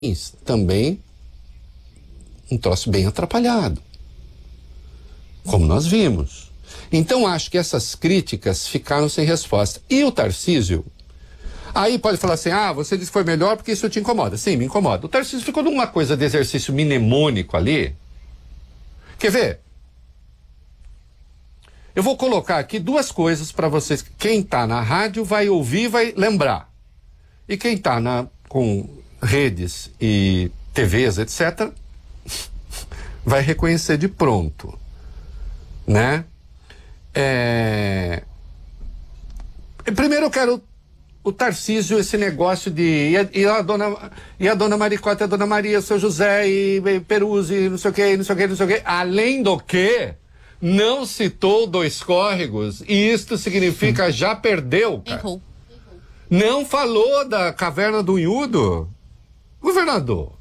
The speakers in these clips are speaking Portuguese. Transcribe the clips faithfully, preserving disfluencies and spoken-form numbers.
também um troço bem atrapalhado, como nós vimos. Então acho que essas críticas ficaram sem resposta. E o Tarcísio, aí pode falar assim, ah, você disse que foi melhor porque isso te incomoda. Sim, me incomoda. O Tarcísio ficou numa coisa de exercício mnemônico ali. Quer ver? Eu vou colocar aqui duas coisas para vocês. Quem está na rádio vai ouvir, vai lembrar. E quem está na, com redes e T Vs, etcétera, vai reconhecer de pronto. Né? É... Primeiro eu quero o Tarcísio, esse negócio de e a, e a dona e a dona Maricota, a dona Maria, o seu José e, e Peruzzi, não sei o que, não sei o que, não sei o que. Além do que, não citou dois córregos e isto significa já perdeu, cara. Errou. Não falou da caverna do Unhudo, governador.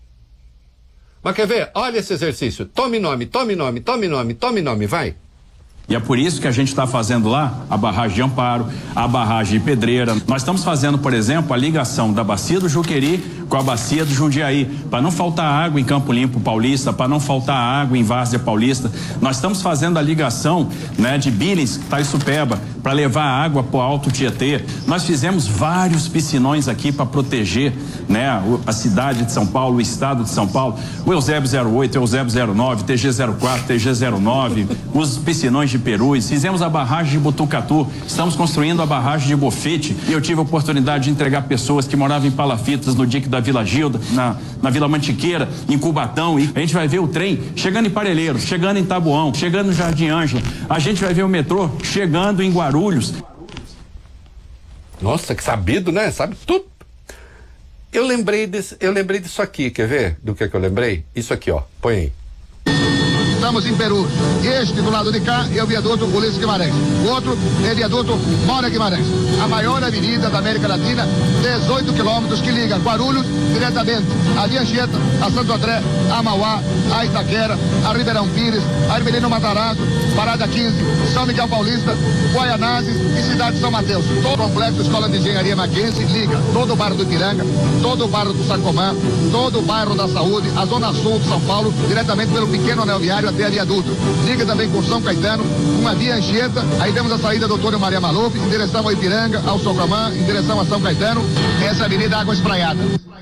Mas quer ver? Olha esse exercício. Tome nome, tome nome, tome nome, tome nome, vai. E é por isso que a gente está fazendo lá a barragem de Amparo, a barragem de Pedreira. Nós estamos fazendo, por exemplo, a ligação da bacia do Juqueri com a bacia do Jundiaí, para não faltar água em Campo Limpo Paulista, para não faltar água em Várzea Paulista. Nós estamos fazendo a ligação, né, de Billings, Taissupeba, para levar água para o Alto Tietê. Nós fizemos vários piscinões aqui para proteger, né, a cidade de São Paulo, o estado de São Paulo, o Eusébio zero oito, o Eusébio zero nove, T G zero quatro, T G zero nove, os piscinões de Perus, fizemos a barragem de Botucatu, estamos construindo a barragem de Bofete, e eu tive a oportunidade de entregar pessoas que moravam em Palafitas, no dique da Vila Gilda, na, na Vila Mantiqueira, em Cubatão, e a gente vai ver o trem chegando em Parelheiros, chegando em Taboão, chegando no Jardim Ângela, a gente vai ver o metrô chegando em Guarulhos. Nossa, que sabido, né? Sabe tudo. Eu lembrei desse, eu lembrei disso aqui, quer ver? Do que que eu lembrei? Isso aqui, ó, põe aí. Estamos em Peru. Este do lado de cá é o viaduto Ulisses Guimarães. O outro é o viaduto Moura Guimarães. A maior avenida da América Latina, dezoito quilômetros, que liga Guarulhos diretamente a Via Anchieta, a Santo André, a Mauá, a Itaquera, a Ribeirão Pires, a Hermelino Matarazzo, Parada quinze, São Miguel Paulista, Guaianazes e Cidade de São Mateus. Todo o complexo Escola de Engenharia Mackenzie liga todo o bairro do Ipiranga, todo o bairro do Sacomã, todo o bairro da Saúde, a zona sul de São Paulo, diretamente pelo pequeno anel viário até a viaduto. Liga também com São Caetano, uma Via Anchieta, aí temos a saída do Doutor Maria Maluf, em direção ao Ipiranga, ao Socomã, em direção a São Caetano, essa é a Avenida Água Espraiada.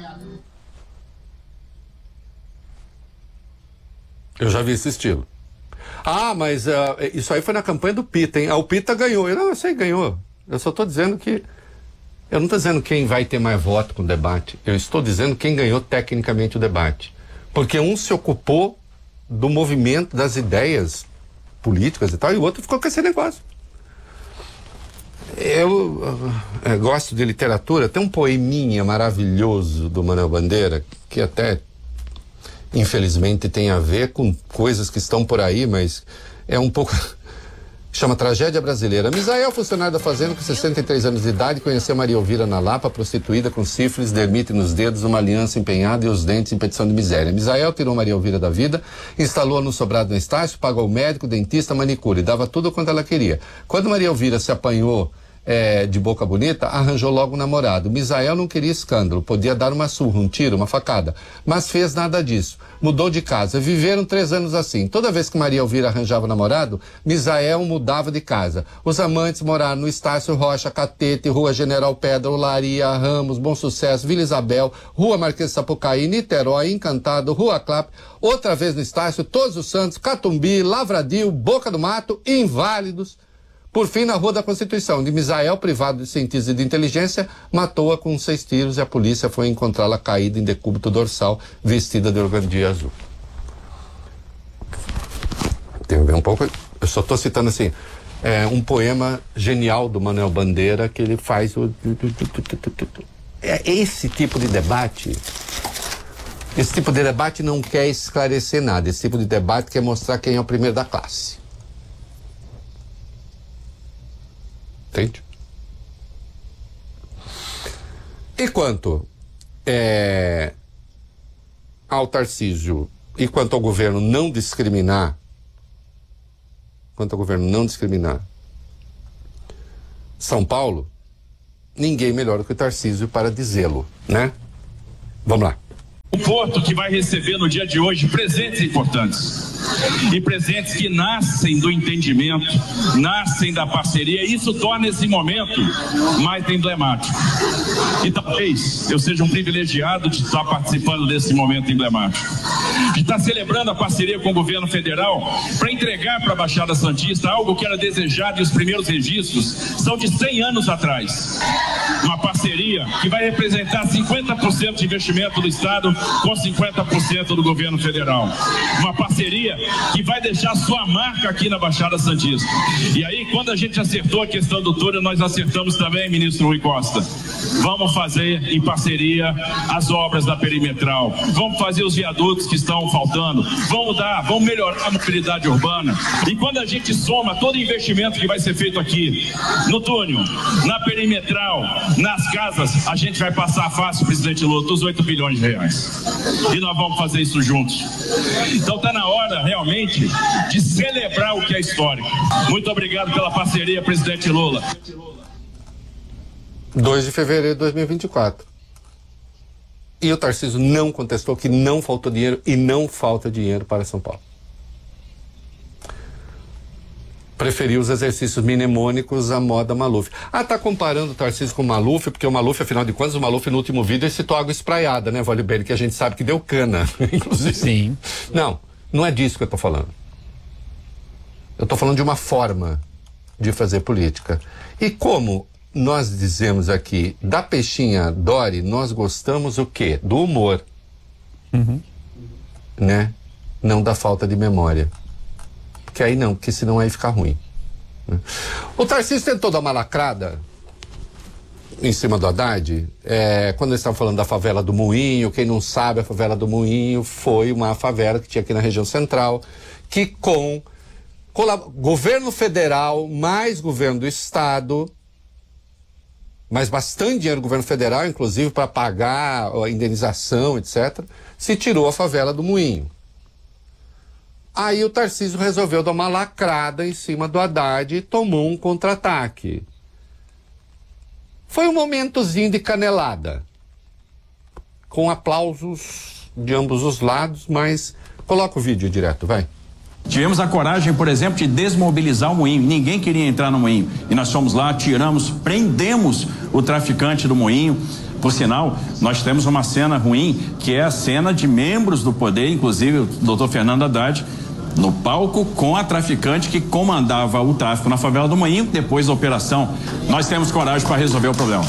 Eu já vi esse estilo. Ah, mas uh, isso aí foi na campanha do Pita, hein? Ah, o Pita ganhou. Eu não eu sei, ganhou. Eu só estou dizendo que... Eu não estou dizendo quem vai ter mais voto com o debate. Eu estou dizendo quem ganhou tecnicamente o debate. Porque um se ocupou do movimento, das ideias políticas e tal, e o outro ficou com esse negócio. Eu, eu, eu gosto de literatura. Tem um poeminha maravilhoso do Manuel Bandeira, que até... infelizmente tem a ver com coisas que estão por aí, mas é um pouco... Chama Tragédia Brasileira. Misael, funcionário da fazenda com sessenta e três anos de idade, conheceu Maria Elvira na Lapa, prostituída com sífilis, dermite nos dedos, uma aliança empenhada e os dentes em petição de miséria. Misael tirou Maria Elvira da vida, instalou-a no sobrado no Estácio, pagou médico, dentista, manicure, dava tudo quanto ela queria. Quando Maria Elvira se apanhou É, de boca bonita, arranjou logo um namorado. Misael não queria escândalo, podia dar uma surra, um tiro, uma facada, mas fez nada disso. Mudou de casa. Viveram três anos assim. Toda vez que Maria Elvira arranjava namorado, Misael mudava de casa. Os amantes moraram no Estácio Rocha, Catete, Rua General Pedra, Olaria, Ramos, Bom Sucesso, Vila Isabel, Rua Marquês de Sapucaí, Niterói, Encantado, Rua Clap, outra vez no Estácio, Todos os Santos, Catumbi, Lavradio, Boca do Mato, Inválidos. Por fim, na Rua da Constituição, de Misael, privado de cientista e de inteligência, matou-a com seis tiros e a polícia foi encontrá-la caída em decúbito dorsal, vestida de organdia azul. Tem a ver um pouco... Eu só estou citando assim, é, um poema genial do Manuel Bandeira, que ele faz o... É esse tipo de debate... Esse tipo de debate não quer esclarecer nada. Esse tipo de debate quer mostrar quem é o primeiro da classe. Entende? E quanto é, ao Tarcísio e quanto ao governo não discriminar, quanto ao governo não discriminar São Paulo, ninguém melhor do que o Tarcísio para dizê-lo, né? Vamos lá. Um porto que vai receber no dia de hoje presentes importantes. E presentes que nascem do entendimento, nascem da parceria. E isso torna esse momento mais emblemático. E talvez eu seja um privilegiado de estar participando desse momento emblemático, de estar celebrando a parceria com o governo federal para entregar para a Baixada Santista algo que era desejado, e os primeiros registros são de cem anos atrás. Uma parceria que vai representar cinquenta por cento de investimento do Estado com cinquenta por cento do governo federal. Uma parceria que vai deixar sua marca aqui na Baixada Santista. E aí, quando a gente acertou a questão do túnel, nós acertamos também, ministro Rui Costa. Vamos fazer em parceria as obras da perimetral, vamos fazer os viadutos que estão faltando, vamos dar, vamos melhorar a mobilidade urbana. E quando a gente soma todo o investimento que vai ser feito aqui, no túnel, na perimetral, nas casas, a gente vai passar fácil, presidente Lula, dos oito bilhões de reais. E nós vamos fazer isso juntos. Então está na hora, realmente, de celebrar o que é histórico. Muito obrigado pela parceria, presidente Lula. dois de fevereiro de dois mil e vinte e quatro. E o Tarcísio não contestou que não faltou dinheiro e não falta dinheiro para São Paulo. Preferiu os exercícios mnemônicos à moda Maluf. Ah, tá comparando o Tarcísio com o Maluf, porque o Maluf, afinal de contas, o Maluf no último vídeo ele citou água espraiada, né, Volibeiro, que a gente sabe que deu cana, inclusive. Sim. Não, não é disso que eu tô falando. Eu tô falando de uma forma de fazer política. E como nós dizemos aqui, da peixinha Dory, nós gostamos o quê? Do humor. Uhum. Né? Não da falta de memória. Porque aí não, porque senão aí fica ruim. O Tarcísio tentou dar uma lacrada em cima do Haddad, é, quando eles estavam falando da favela do Moinho. Quem não sabe, a favela do Moinho foi uma favela que tinha aqui na região central, que com governo federal mais governo do estado, mas bastante dinheiro do governo federal, inclusive para pagar a indenização, etcétera, se tirou a favela do Moinho. Aí o Tarcísio resolveu dar uma lacrada em cima do Haddad e tomou um contra-ataque. Foi um momentozinho de canelada, com aplausos de ambos os lados, mas coloca o vídeo direto, vai. Tivemos a coragem, por exemplo, de desmobilizar o moinho. Ninguém queria entrar no moinho. E nós fomos lá, tiramos, prendemos o traficante do moinho. Por sinal, nós temos uma cena ruim, que é a cena de membros do poder, inclusive o doutor Fernando Haddad, no palco com a traficante que comandava o tráfico na favela do Moinho. Depois da operação, nós temos coragem para resolver o problema.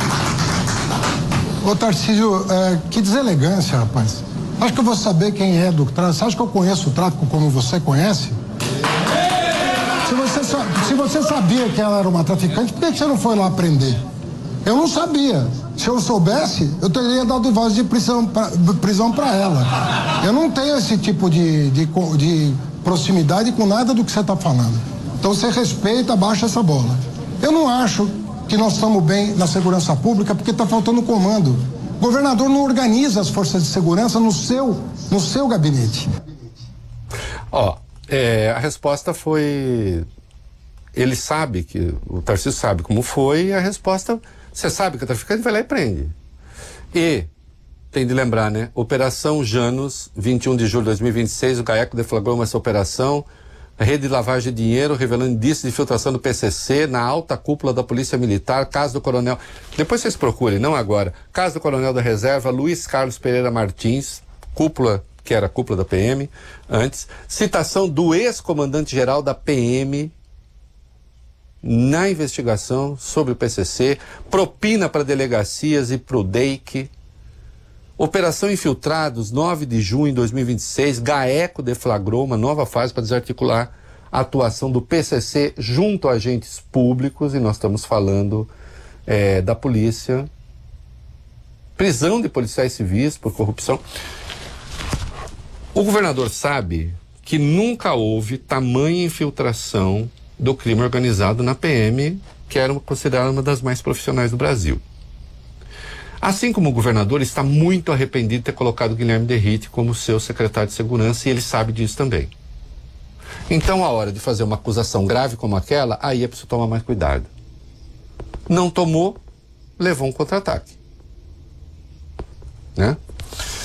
Ô Tarcísio, é, que deselegância, rapaz. Acho que eu vou saber quem é do tráfico. Você acha que eu conheço o tráfico como você conhece? Se você, se você sabia que ela era uma traficante, por que você não foi lá prender? Eu não sabia. Se eu soubesse, eu teria dado voz de prisão pra, prisão para ela. Eu não tenho esse tipo de, de, de proximidade com nada do que você está falando. Então você respeita, abaixa essa bola. Eu não acho que nós estamos bem na segurança pública porque está faltando comando. O governador não organiza as forças de segurança no seu, no seu gabinete. Ó, é, a resposta foi... Ele sabe que... O Tarcísio sabe como foi e a resposta... Você sabe que o traficante vai lá e prende. E, tem de lembrar, né? Operação Janus, vinte e um de julho de dois mil e vinte e seis, o GAECO deflagrou essa operação, rede de lavagem de dinheiro, revelando indícios de infiltração do P C C na alta cúpula da Polícia Militar, caso do coronel... Depois vocês procurem, não agora. Caso do coronel da reserva, Luiz Carlos Pereira Martins, cúpula, que era a cúpula da P M, antes. Citação do ex-comandante-geral da P M... na investigação sobre o P C C, propina para delegacias e para o D E I C, Operação Infiltrados, nove de junho de dois mil e vinte e seis, GAECO deflagrou uma nova fase para desarticular a atuação do P C C junto a agentes públicos, e nós estamos falando é, da polícia, prisão de policiais civis por corrupção. O governador sabe que nunca houve tamanha infiltração do crime organizado na P M, que era considerada uma das mais profissionais do Brasil. Assim como o governador está muito arrependido de ter colocado Guilherme Derrite como seu secretário de segurança, e ele sabe disso também. Então, a hora de fazer uma acusação grave como aquela, aí é preciso tomar mais cuidado. Não tomou, levou um contra-ataque. Né?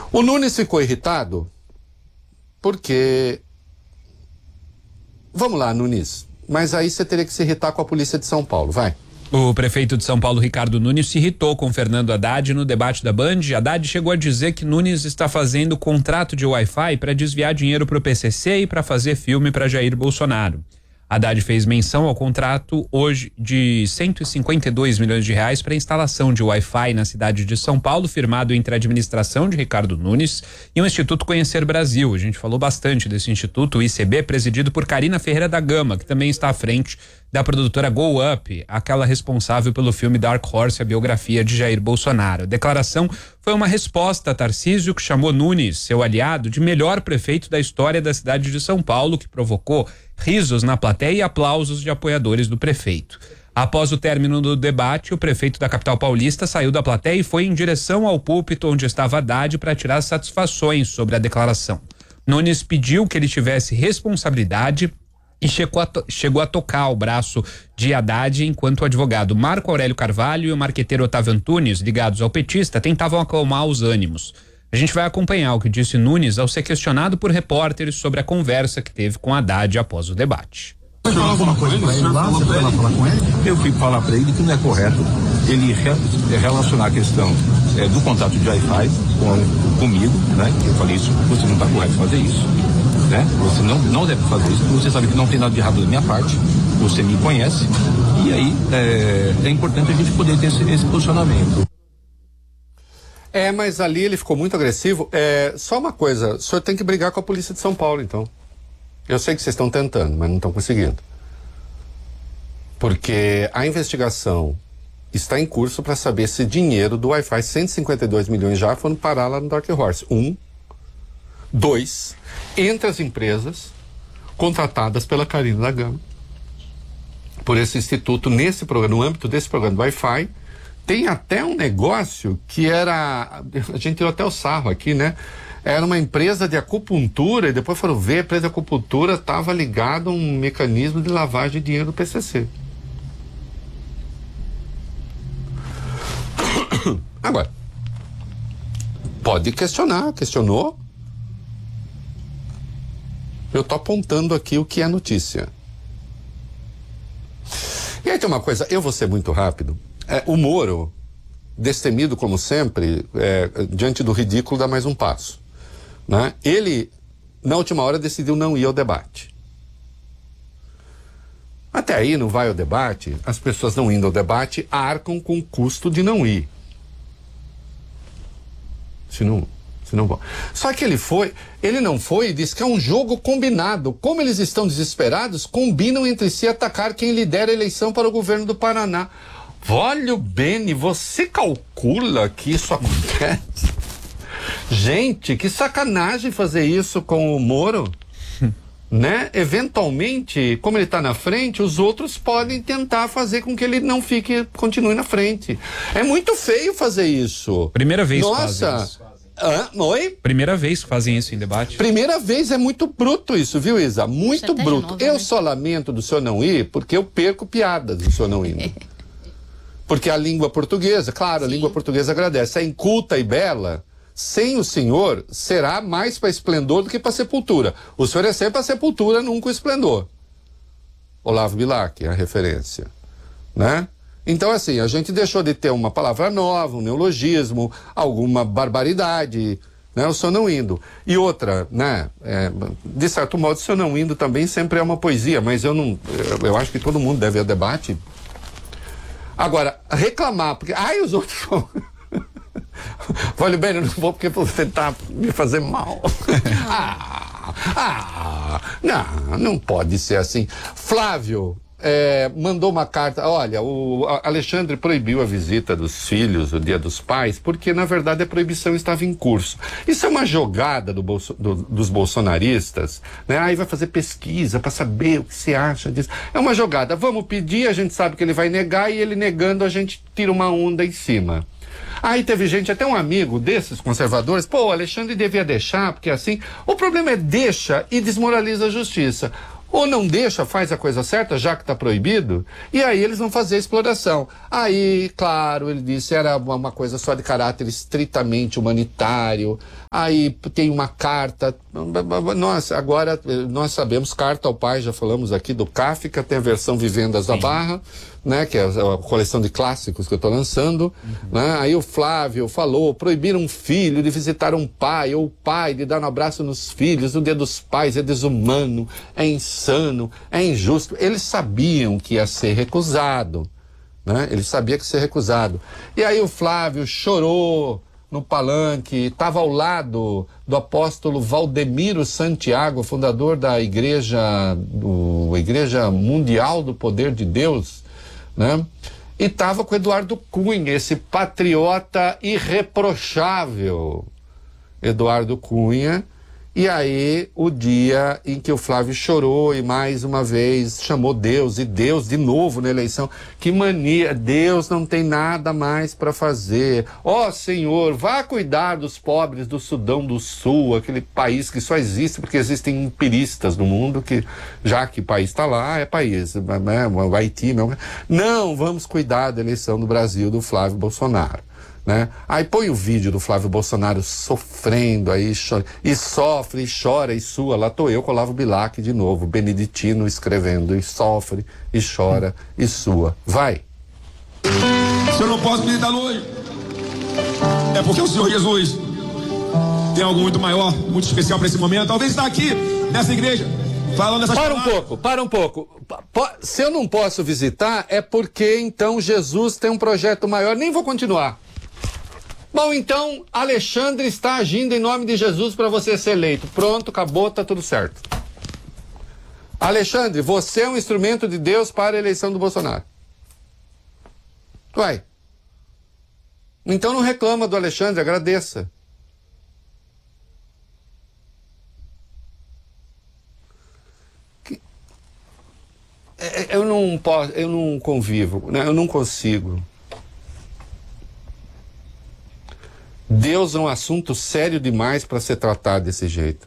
O Nunes ficou irritado porque... Vamos lá, Nunes, mas aí você teria que se irritar com a polícia de São Paulo, vai. O prefeito de São Paulo, Ricardo Nunes, se irritou com Fernando Haddad no debate da Band. Haddad chegou a dizer que Nunes está fazendo contrato de Wi-Fi para desviar dinheiro para o P C C e para fazer filme para Jair Bolsonaro. Haddad fez menção ao contrato hoje de cento e cinquenta e dois milhões de reais para instalação de Wi-Fi na cidade de São Paulo, firmado entre a administração de Ricardo Nunes e o Instituto Conhecer Brasil. A gente falou bastante desse instituto, o I C B, presidido por Carina Ferreira da Gama, que também está à frente da produtora Go Up, aquela responsável pelo filme Dark Horse, a biografia de Jair Bolsonaro. A declaração foi uma resposta a Tarcísio, que chamou Nunes, seu aliado, de melhor prefeito da história da cidade de São Paulo, que provocou risos na plateia e aplausos de apoiadores do prefeito. Após o término do debate, o prefeito da capital paulista saiu da plateia e foi em direção ao púlpito onde estava Haddad para tirar satisfações sobre a declaração. Nunes pediu que ele tivesse responsabilidade e chegou a, to- chegou a tocar o braço de Haddad enquanto o advogado Marco Aurélio Carvalho e o marqueteiro Otávio Antunes, ligados ao petista, tentavam acalmar os ânimos. A gente vai acompanhar o que disse Nunes ao ser questionado por repórteres sobre a conversa que teve com Haddad após o debate. Você falou alguma coisa pra ele lá? Você foi lá falar com ele? Eu fui falar para ele que não é correto ele re- relacionar a questão é, do contrato de Wi-Fi com, comigo, né? Eu falei isso, você não está correto fazer isso, né? Você não, não deve fazer isso, você sabe que não tem nada de errado da minha parte, você me conhece, e aí é, é importante a gente poder ter esse, esse posicionamento. É, mas ali ele ficou muito agressivo. É, só uma coisa, o senhor tem que brigar com a polícia de São Paulo, então. Eu sei que vocês estão tentando, mas não estão conseguindo. Porque a investigação está em curso para saber se dinheiro do Wi-Fi, cento e cinquenta e dois milhões já foram parar lá no Dark Horse. Um. Dois. Entre as empresas contratadas pela Carina da Gama por esse instituto, nesse programa, no âmbito desse programa do Wi-Fi, tem até um negócio que era, a gente tirou até o sarro aqui, né? Era uma empresa de acupuntura e depois foram ver, a empresa de acupuntura estava ligada a um mecanismo de lavagem de dinheiro do P C C. Agora, pode questionar, questionou. Eu tô apontando aqui o que é notícia. E aí tem uma coisa, eu vou ser muito rápido. É, o Moro, destemido como sempre, é, diante do ridículo, dá mais um passo, né? Ele, na última hora, decidiu não ir ao debate. Até aí não vai ao debate, as pessoas não indo ao debate arcam com o custo de não ir. Se não, se não vão. Só que ele foi, ele não foi e disse que é um jogo combinado. Como eles estão desesperados, combinam entre si atacar quem lidera a eleição para o governo do Paraná. Olha o Beni, você calcula que isso acontece? Gente, que sacanagem fazer isso com o Moro, né? Eventualmente, como ele está na frente, os outros podem tentar fazer com que ele não fique, continue na frente. É muito feio fazer isso. Primeira vez que Nossa. fazem isso. Ah, oi? Primeira vez que fazem isso em debate. Primeira vez, é muito bruto isso, viu, Isa? Muito Até de bruto. novo, eu né? só lamento do senhor não ir, porque eu perco piadas do senhor não indo. Porque a língua portuguesa, claro, a Sim. língua portuguesa agradece. É inculta e bela. Sem o senhor, será mais para esplendor do que para sepultura. O senhor é sempre para sepultura, nunca o esplendor. Olavo Bilac, a referência, né? Então, assim, a gente deixou de ter uma palavra nova, um neologismo, alguma barbaridade, né? O senhor não indo. E outra, né? É, de certo modo, o senhor não indo também sempre é uma poesia, mas eu não, eu, eu acho que todo mundo deve ir ao debate. Agora, reclamar, porque, ai, os outros vão... Olha bem, eu não vou porque vou tentar me fazer mal. ah, ah, não, não pode ser assim. Flávio é, mandou uma carta. Olha, o Alexandre proibiu a visita dos filhos, o Dia dos Pais, porque na verdade a proibição estava em curso. Isso é uma jogada do bolso, do, dos bolsonaristas, né? Aí vai fazer pesquisa para saber o que você acha disso. É uma jogada. Vamos pedir, a gente sabe que ele vai negar e ele negando a gente tira uma onda em cima. Aí teve gente, até um amigo desses conservadores, pô, o Alexandre devia deixar, porque assim, o problema é deixa e desmoraliza a justiça. Ou não deixa, faz a coisa certa, já que está proibido, e aí eles vão fazer a exploração. Aí, claro, ele disse, era uma coisa só de caráter estritamente humanitário. Aí tem uma carta, nós, agora nós sabemos, carta ao pai, já falamos aqui do Kafka, tem a versão Vivendas Sim. da Barra, né, que é a coleção de clássicos que eu estou lançando, uhum. né? Aí o Flávio falou, proibir um filho de visitar um pai, ou o pai de dar um abraço nos filhos, no dia dos pais é desumano, é insano, é injusto. Eles sabiam que ia ser recusado, né? Eles sabiam que ia ser recusado. E aí o Flávio chorou no palanque, estava ao lado do apóstolo Valdemiro Santiago, fundador da igreja, do, Igreja Mundial do Poder de Deus, né? E estava com Eduardo Cunha, esse patriota irreprochável, Eduardo Cunha. E aí, o dia em que o Flávio chorou e mais uma vez chamou Deus, e Deus de novo na eleição, que mania, Deus não tem nada mais para fazer. Ó, Senhor, vá cuidar dos pobres do Sudão do Sul, aquele país que só existe porque existem empiristas no mundo, que já que o país está lá, é país, né? O Haiti, não. Não, vamos cuidar da eleição do Brasil do Flávio Bolsonaro. Né? Aí põe o vídeo do Flávio Bolsonaro sofrendo aí, chora, e sofre, e chora, e sua. Lá tô eu com o Olavo Bilac de novo, Beneditino escrevendo, e sofre, e chora, e sua. Vai. Se eu não posso visitar hoje, é porque o Senhor Jesus tem algo muito maior, muito especial para esse momento. Talvez está aqui, nessa igreja, falando essas Para um palavras. pouco, para um pouco. Se eu não posso visitar, é porque então Jesus tem um projeto maior. Nem vou continuar. Bom, então, Alexandre está agindo em nome de Jesus para você ser eleito. Pronto, acabou, tá tudo certo. Alexandre, você é um instrumento de Deus para a eleição do Bolsonaro. Uai. Então não reclama do Alexandre, agradeça. Que... Eu não posso, eu não convivo, né? Eu não consigo. Deus é um assunto sério demais para ser tratado desse jeito.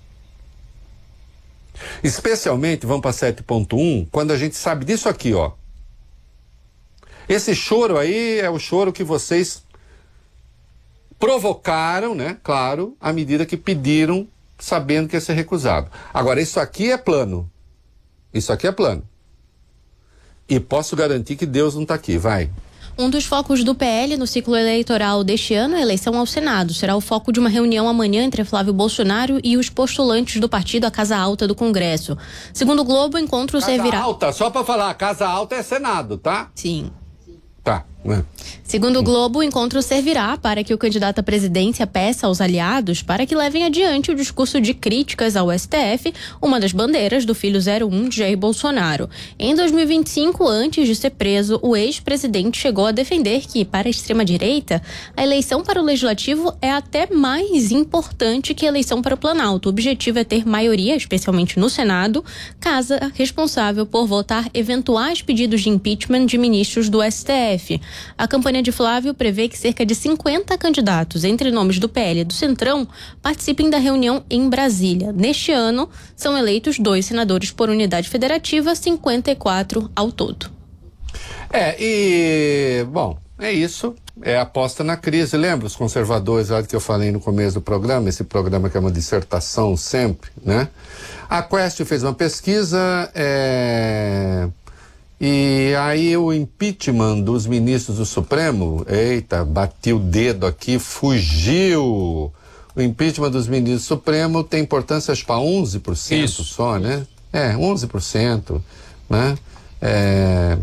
Especialmente, vamos para sete ponto um, quando a gente sabe disso aqui, ó. Esse choro aí é o choro que vocês provocaram, né? Claro, à medida que pediram, sabendo que ia ser recusado. Agora, isso aqui é plano. Isso aqui é plano. E posso garantir que Deus não está aqui, vai. Um dos focos do P L no ciclo eleitoral deste ano é a eleição ao Senado. Será o foco de uma reunião amanhã entre Flávio Bolsonaro e os postulantes do partido à Casa Alta do Congresso. Segundo o Globo, o encontro Casa servirá... Casa Alta, só para falar, Casa Alta é Senado, tá? Sim. Tá. É. Segundo o Globo, o encontro servirá para que o candidato à presidência peça aos aliados para que levem adiante o discurso de críticas ao S T F, uma das bandeiras do filho zero um de Jair Bolsonaro. Em dois mil e vinte e cinco, antes de ser preso, o ex-presidente chegou a defender que, para a extrema-direita, a eleição para o Legislativo é até mais importante que a eleição para o Planalto. O objetivo é ter maioria, especialmente no Senado, casa responsável por votar eventuais pedidos de impeachment de ministros do S T F. A campanha de Flávio prevê que cerca de cinquenta candidatos, entre nomes do P L e do Centrão, participem da reunião em Brasília. Neste ano, são eleitos dois senadores por unidade federativa, cinquenta e quatro ao todo. É, e, bom, é isso. É aposta na crise. Lembra os conservadores lá que eu falei no começo do programa? Esse programa que é uma dissertação sempre, né? A Quest fez uma pesquisa, é... e aí o impeachment dos ministros do Supremo, eita, bati o dedo aqui, fugiu. O impeachment dos ministros do Supremo tem importância, acho, para onze por cento Isso. só, né? É, onze por cento, né? É...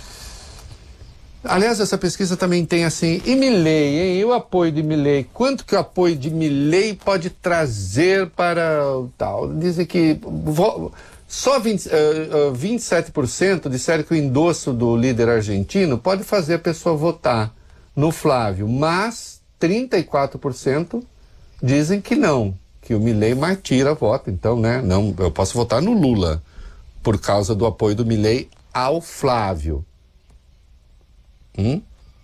Aliás, essa pesquisa também tem assim, e Milei, hein? E o apoio de Milei? Quanto que o apoio de Milei pode trazer para o tal? Dizem que... Só vinte, uh, uh, vinte e sete por cento disseram que o endosso do líder argentino pode fazer a pessoa votar no Flávio, mas trinta e quatro por cento dizem que não, que o Milei mais tira voto. Então, né, não, eu posso votar no Lula por causa do apoio do Milei ao Flávio. Hum?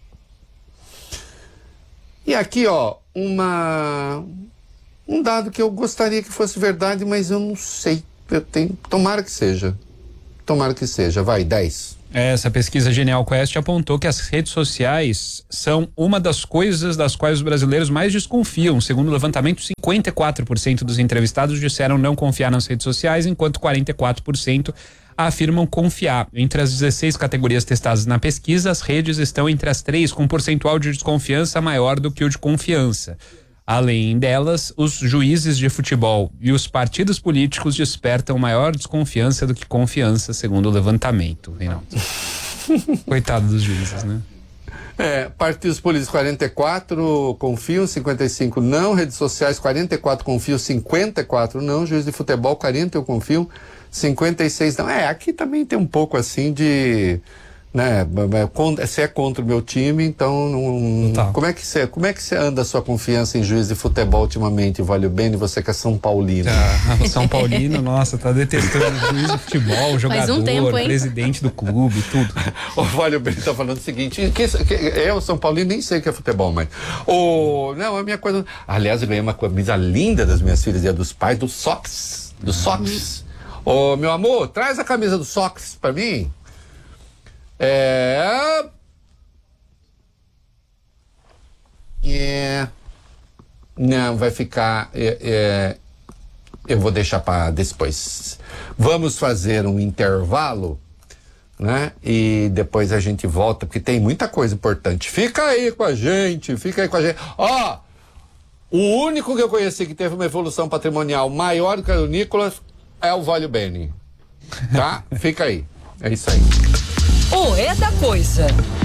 E aqui, ó, uma, um dado que eu gostaria que fosse verdade, mas eu não sei. Eu tenho, tomara que seja. Tomara que seja. Vai, dez. Essa pesquisa Genial Quest apontou que as redes sociais são uma das coisas das quais os brasileiros mais desconfiam. Segundo o levantamento, cinquenta e quatro por cento dos entrevistados disseram não confiar nas redes sociais, enquanto quarenta e quatro por cento afirmam confiar. Entre as dezesseis categorias testadas na pesquisa, as redes estão entre as três com um percentual de desconfiança maior do que o de confiança. Além delas, os juízes de futebol e os partidos políticos despertam maior desconfiança do que confiança, segundo o levantamento, Reinaldo. Coitado dos juízes, né? É, partidos políticos quarenta e quatro confiam, cinquenta e cinco não, redes sociais quarenta e quatro confiam, cinquenta e quatro não, juiz de futebol quarenta eu confio, cinquenta e seis não. É, aqui também tem um pouco assim de, né, você é contra o meu time, então não, tá. como é que você, como é que você anda a sua confiança em juiz de futebol ultimamente, Valeu Bene, você que é São Paulino? Ah, o São Paulino, nossa, tá detestando o juiz de futebol, o jogador, um tempo, presidente do clube, tudo. O Valeu Bene tá falando o seguinte, que, que, eu, São Paulino, nem sei o que é futebol, mas o, não, a minha coisa, aliás, eu ganhei uma camisa linda das minhas filhas e a dos pais, do Sox, do Sox. Ô, meu amor, traz a camisa do Sox pra mim. É... é... Não, vai ficar... É, é... Eu vou deixar para depois. Vamos fazer um intervalo, né? E depois a gente volta, porque tem muita coisa importante. Fica aí com a gente, fica aí com a gente. Ó, o único que eu conheci que teve uma evolução patrimonial maior do que a do Nicolas é o Valeu Bene. Tá? Fica aí. É isso aí. O É da Coisa.